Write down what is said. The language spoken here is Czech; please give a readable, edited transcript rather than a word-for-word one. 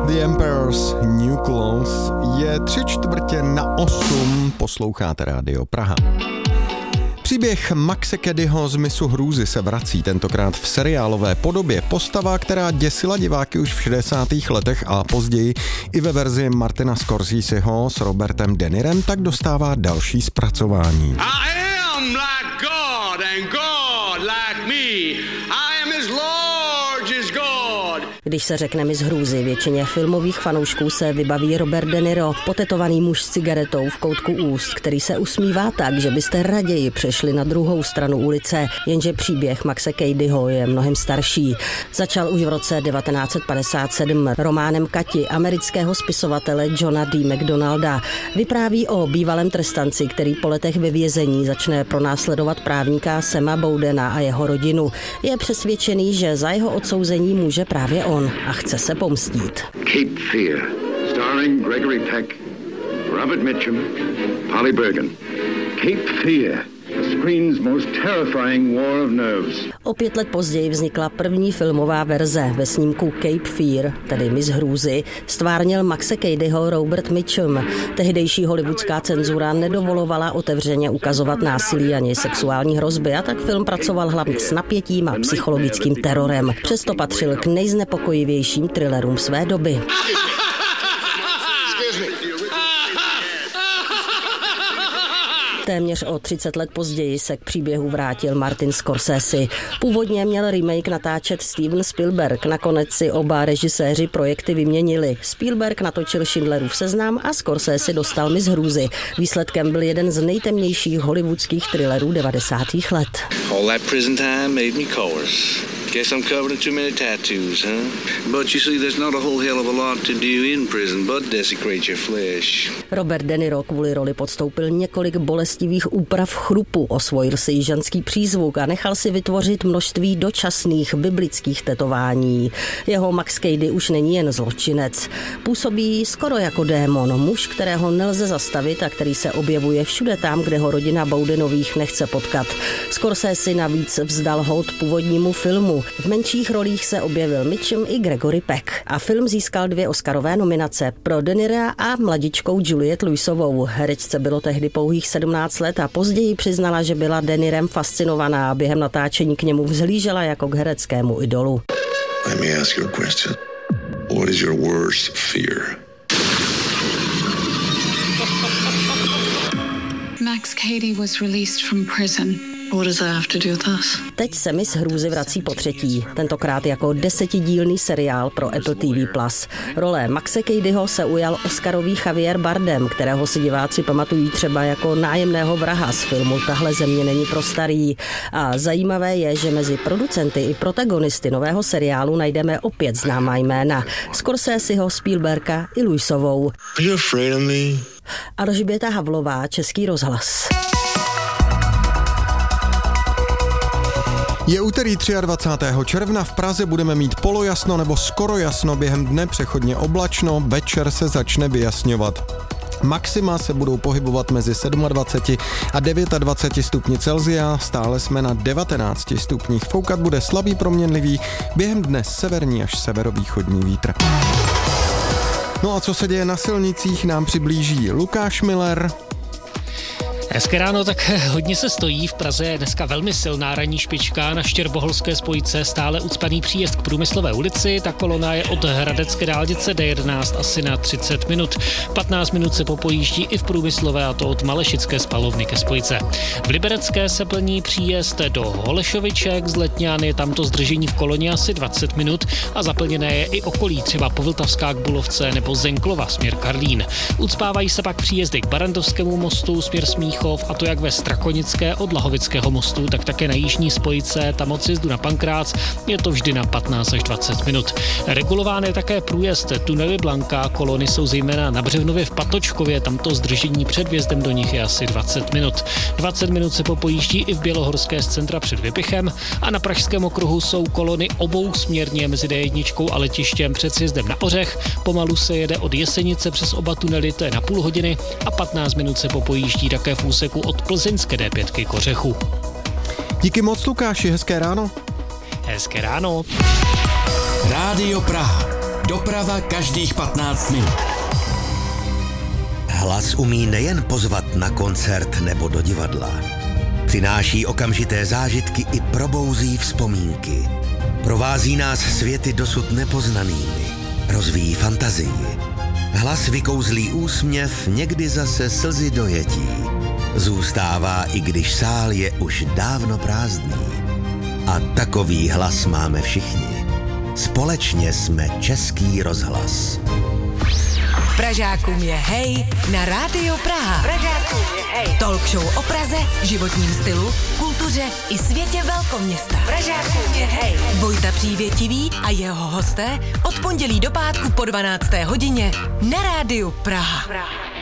The Emperor's New Clothes je 7:45, posloucháte Rádio Praha. Příběh Maxe Caddyho z Mysu hrůzy se vrací, tentokrát v seriálové podobě. Postava, která děsila diváky už v 60. letech a později i ve verzi Martina Scorseseho s Robertem De Nirem, tak dostává další zpracování. I am like God and God like me. I am as large as God. Když se řekne Mys hrůzy, většině filmových fanoušků se vybaví Robert De Niro, potetovaný muž s cigaretou v koutku úst, který se usmívá tak, že byste raději přešli na druhou stranu ulice, jenže příběh Maxe Caddyho je mnohem starší. Začal už v roce 1957 románem Kati amerického spisovatele Johna D. McDonalda. Vypráví o bývalém trestanci, který po letech ve vězení začne pronásledovat právníka Sama Bowdena a jeho rodinu. Je přesvědčený, že za jeho odsouzení může právě on a chce se pomstít. Cape Fear, starring Gregory Peck, Robert Mitchum, Polly Bergen. Cape Fear, the screen's most terrifying war of nerves. O 5 let později vznikla první filmová verze. Ve snímku Cape Fear, tedy Mys hrůzy, stvárnil Maxe Caddyho Robert Mitchum. Tehdejší hollywoodská cenzura nedovolovala otevřeně ukazovat násilí ani sexuální hrozby, a tak film pracoval hlavně s napětím a psychologickým terorem. Přesto patřil k nejznepokojivějším thrillerům své doby. Téměř o 30 let později se k příběhu vrátil Martin Scorsese. Původně měl remake natáčet Steven Spielberg, nakonec si oba režiséři projekty vyměnili. Spielberg natočil Schindlerův seznam a Scorsese dostal Mys hrůzy. Výsledkem byl jeden z nejtemnějších hollywoodských thrillerů 90. let. All that prison time made me coarse. Guess I'm covered in too many tattoos, huh? But you see, there's not a whole hell of a lot to do in prison but desecrate your flesh. Robert De Niro kvůli roli podstoupil několik bolestivých úprav chrupu, osvojil si ženský přízvuk a nechal si vytvořit množství dočasných biblických tetování. Jeho Max Caddy už není jen zločinec. Působí skoro jako démon, muž, kterého nelze zastavit a který se objevuje všude tam, kde ho rodina Bowdenových nechce potkat. Scorsese navíc vzdal hold původnímu filmu. V menších rolích se objevil Mitchum i Gregory Peck a film získal 2 Oscarové nominace pro De Nira a mladičkou Juliette Lewisovou. Herečce bylo tehdy pouhých 17 let a později přiznala, že byla De Nirem fascinovaná a během natáčení k němu vzhlížela jako k hereckému idolu. Let me ask you a question. What is your worst fear? Max Caddy was released from prison. What does that have to do with us? Teď se Mys hrůzy vrací po třetí, tentokrát jako 10dílný seriál pro Apple TV+. Role Maxe Caddyho se ujal Oscarový Javier Bardem, kterého si diváci pamatují třeba jako nájemného vraha z filmu Tahle země není pro starý. A zajímavé je, že mezi producenty i protagonisty nového seriálu najdeme opět známá jména. Scorseseho, Spielberga i Lewisovou. Are you afraid of me? Alžběta Havlová, Český rozhlas. Je úterý 23. června, v Praze budeme mít polojasno nebo skoro jasno, během dne přechodně oblačno, večer se začne vyjasňovat. Maxima se budou pohybovat mezi 27 a 29 stupni Celsia, stále jsme na 19 stupních. Foukat bude slabý proměnlivý, během dne severní až severovýchodní vítr. No a co se děje na silnicích, nám přiblíží Lukáš Miller. Hezké ráno, tak hodně se stojí. V Praze je dneska velmi silná ranní špička na Štěrboholské spojce, stále ucpaný příjezd k Průmyslové ulici. Ta kolona je od Hradecké dálnice D11 asi na 30 minut. 15 minut se popojíždí i v Průmyslové, a to od Malešické spalovny ke spojce. V Liberecké se plní příjezd do Holešoviček, z Letňan je tamto zdržení v koloně asi 20 minut a zaplněné je i okolí, třeba Povltavská k Bulovce nebo Zenklova směr Karlín. Ucpávají se pak příjezdy k Barandovskému mostu směr Smíchov, a to jak ve Strakonické od Lahovického mostu, tak také na jižní spojce, tam od sjezdu na Pankrác je to vždy na 15 až 20 minut. Regulován je také průjezd tunely Blanka, kolony jsou zejména na Břevnově v Patočkově, tamto zdržení před vjezdem do nich je asi 20 minut. 20 minut se popojíždí i v Bělohorské z centra před Vypichem a na Pražském okruhu jsou kolony obousměrně mezi D1 a letištěm před sjezdem na Ořech. Pomalu se jede od Jesenice přes oba tunely, to je na půl hodiny, a 15 minut se popojíždí také v úseku od plzeňské D5 k Ořechu. Díky moc, Lukáši, hezké ráno. Hezké ráno. Rádio Praha. Doprava každých 15 minut. Hlas umí nejen pozvat na koncert nebo do divadla. Přináší okamžité zážitky i probouzí vzpomínky. Provází nás světy dosud nepoznanými. Rozvíjí fantazii. Hlas vykouzlí úsměv, někdy zase slzy dojetí. Zůstává, i když sál je už dávno prázdný. A takový hlas máme všichni. Společně jsme Český rozhlas. Pražákům je hej na Rádiu Praha. Pražákům je hej. Talk show o Praze, životním stylu, kultuře i světě velkoměsta. Pražákům je hej. Vojta Přívětivý a jeho hosté od pondělí do pátku po 12. hodině na Rádiu Praha.